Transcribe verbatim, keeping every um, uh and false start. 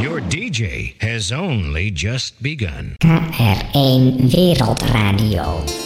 Your D J has only just begun. K R één Wereldradio.